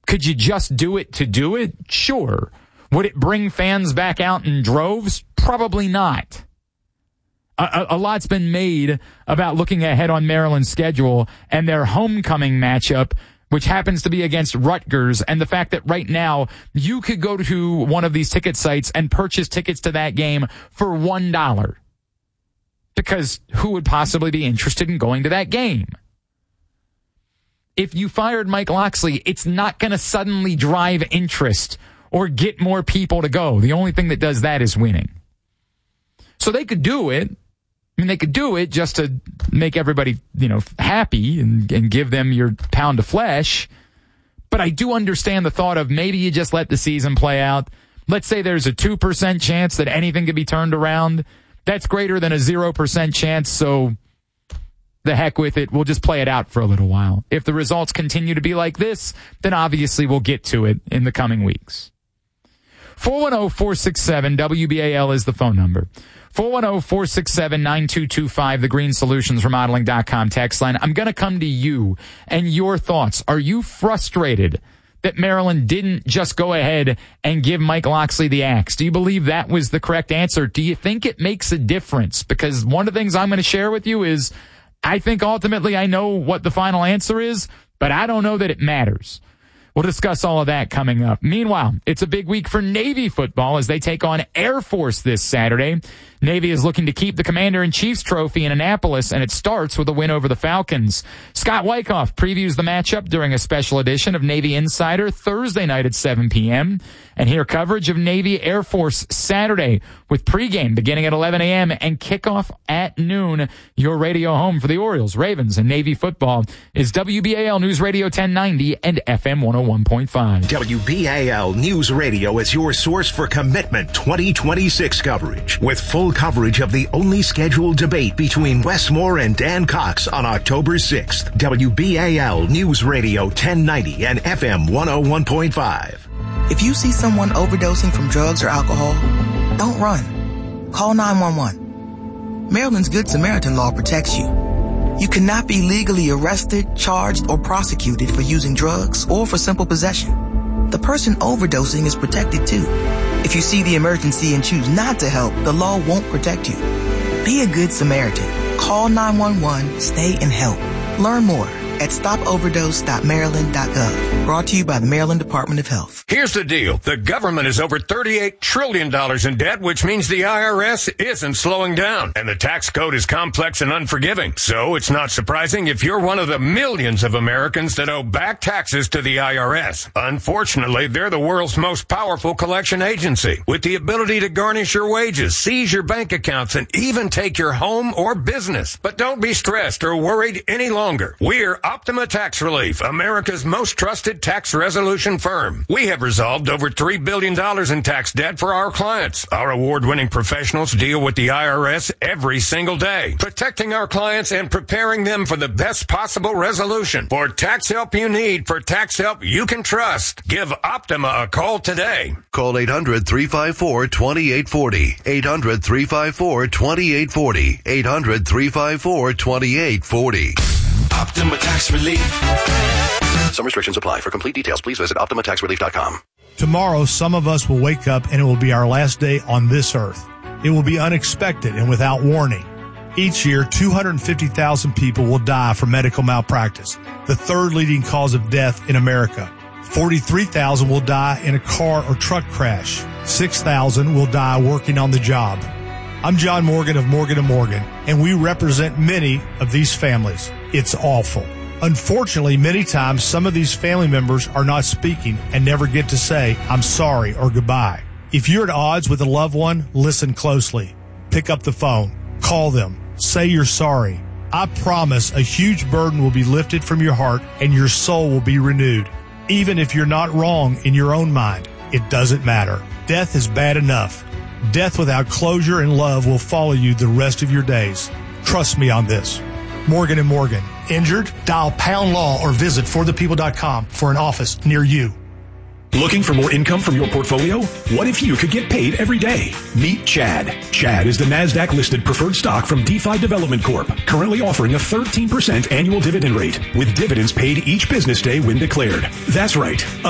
Could you just do it to do it? Sure. Would it bring fans back out in droves? Probably not. A lot's been made about looking ahead on Maryland's schedule and their homecoming matchup, which happens to be against Rutgers, and the fact that right now you could go to one of these ticket sites and purchase tickets to that game for $1. Because who would possibly be interested in going to that game? If you fired Mike Locksley, it's not going to suddenly drive interest or get more people to go. The only thing that does that is winning. So they could do it. I mean, they could do it just to make everybody, happy and give them your pound of flesh. But I do understand the thought of maybe you just let the season play out. Let's say there's a 2% chance that anything could be turned around. That's greater than a 0% chance, so the heck with it. We'll just play it out for a little while. If the results continue to be like this, then obviously we'll get to it in the coming weeks. 410-467-WBAL is the phone number. 410-467-9225, the greenssolutionsremodeling.com text line. I'm going to come to you and your thoughts. Are you frustrated that Maryland didn't just go ahead and give Mike Locksley the axe? Do you believe that was the correct answer? Do you think it makes a difference? Because one of the things I'm going to share with you is I think ultimately I know what the final answer is, but I don't know that it matters. We'll discuss all of that coming up. Meanwhile, it's a big week for Navy football as they take on Air Force this Saturday. Navy is looking to keep the Commander-in-Chief's trophy in Annapolis, and it starts with a win over the Falcons. Scott Wyckoff previews the matchup during a special edition of Navy Insider Thursday night at 7 p.m. And hear coverage of Navy Air Force Saturday with pregame beginning at 11 a.m. and kickoff at noon. Your radio home for the Orioles, Ravens, and Navy football is WBAL News Radio 1090 and FM 101.5. WBAL News Radio is your source for Commitment 2026 coverage with full coverage of the only scheduled debate between Wes Moore and Dan Cox on October 6th. WBAL News Radio 1090 and FM 101.5. If you see someone overdosing from drugs or alcohol, don't run. Call 911. Maryland's Good Samaritan law protects you. You cannot be legally arrested, charged, or prosecuted for using drugs or for simple possession. The person overdosing is protected too. If you see the emergency and choose not to help, the law won't protect you. Be a good Samaritan. Call 911, stay and help. Learn more at stopoverdose.maryland.gov. Brought to you by the Maryland Department of Health. Here's the deal. The government is over $38 trillion in debt, which means the IRS isn't slowing down. And the tax code is complex and unforgiving. So it's not surprising if you're one of the millions of Americans that owe back taxes to the IRS. Unfortunately, they're the world's most powerful collection agency, with the ability to garnish your wages, seize your bank accounts, and even take your home or business. But don't be stressed or worried any longer. We're Optima Tax Relief, America's most trusted tax resolution firm. We have resolved over $3 billion in tax debt for our clients. Our award-winning professionals deal with the IRS every single day, protecting our clients and preparing them for the best possible resolution. For tax help you need, for tax help you can trust, give Optima a call today. Call 800-354-2840. 800-354-2840. 800-354-2840. Optima Tax Relief. Some restrictions apply. For complete details, please visit OptimaTaxRelief.com. Tomorrow, some of us will wake up and it will be our last day on this earth. It will be unexpected and without warning. Each year, 250,000 people will die from medical malpractice, the third leading cause of death in America. 43,000 will die in a car or truck crash. 6,000 will die working on the job. I'm John Morgan of Morgan & Morgan, and we represent many of these families. It's awful. Unfortunately, many times some of these family members are not speaking and never get to say, I'm sorry or goodbye. If you're at odds with a loved one, listen closely. Pick up the phone. Call them. Say you're sorry. I promise a huge burden will be lifted from your heart and your soul will be renewed. Even if you're not wrong in your own mind, it doesn't matter. Death is bad enough. Death without closure and love will follow you the rest of your days. Trust me on this. Morgan & Morgan. Injured? Dial pound law or visit forthepeople.com for an office near you. Looking for more income from your portfolio? What if you could get paid every day? Meet Chad. Chad is the NASDAQ-listed preferred stock from DeFi Development Corp., currently offering a 13% annual dividend rate, with dividends paid each business day when declared. That's right.